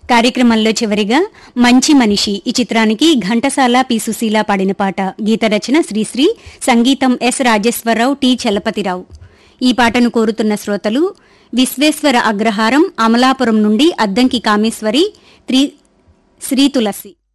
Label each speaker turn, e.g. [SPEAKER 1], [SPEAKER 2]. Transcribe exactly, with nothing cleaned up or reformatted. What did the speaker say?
[SPEAKER 1] కార్యక్రమంలో చివరిగా మంచి మనిషి ఈ చిత్రానికి ఘంటసాల పి సుశీల పాడిన పాట, గీత రచన శ్రీశ్రీ, సంగీతం ఎస్ రాజేశ్వరరావు, టి చలపతిరావు. ఈ పాటను కోరుతున్న శ్రోతలు విశ్వేశ్వర అగ్రహారం, అమలాపురం నుండి అద్దంకి కామేశ్వరి, శ్రీ తులసి.